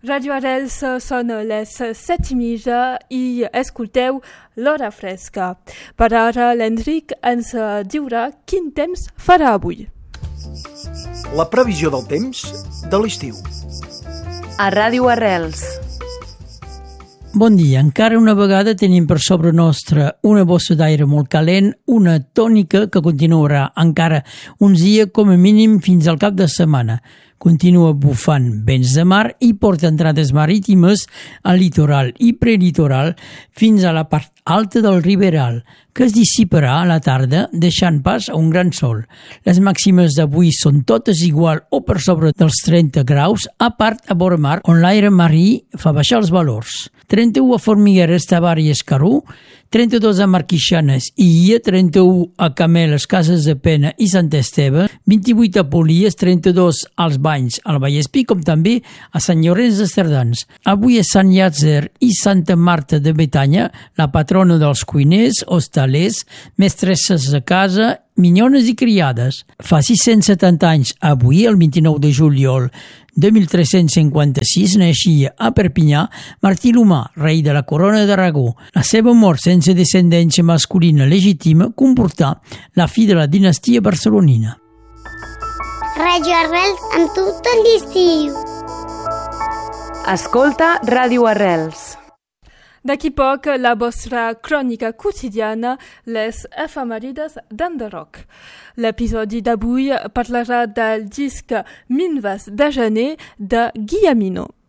Radio Arrels són les 7:30 i escolteu l'Hora Fresca. Per ara l'Enric ens dirà quin temps farà avui. La previsió del temps de l'estiu. A Ràdio Arrels. Bon dia. Encara una vegada tenim per sobre nostra una bossa d'aire molt calent, una tònica que continuarà encara uns dies com a mínim fins al cap de setmana. Continua bufant vents de mar i porta entrades marítimes al litoral i prelitoral fins a la part alta del Riberal, que es dissiparà a la tarda deixant pas a un gran sol. Les màximes d'avui són totes igual o per sobre dels 30 graus, a part a vora mar, on l'aire marí fa baixar els valors. 31 a Formigueres, Tavar i Escarú, 32 a Marquixanes i Ia, 31 a Cameles, Cases de Pena i Sant Esteve, 28 a Polies, 32 als Banys, al Vallespí, com també a Sant Llorenç de Cerdans. Avui és Sant Llàtzer i Santa Marta de Betanya, la patrona dels cuiners, hostalers, mestresses de casa, minyones i criades. Fa 670 anys, avui, el 29 de juliol de 1356, naixia a Perpinyà Martí l'Humà, rei de la corona d'Aragó. La seva mort sense descendència masculina legítima comportà la fi de la dinastia barcelonina. Radio Arrels amb tu tot l'estiu. Escolta Ràdio Arrels. D'aquí poc, la vostra crònica quotidiana, les efemèrides d'Enderroc. L'episodi d'avui parlarà del disc Minves de gener de Guillemino.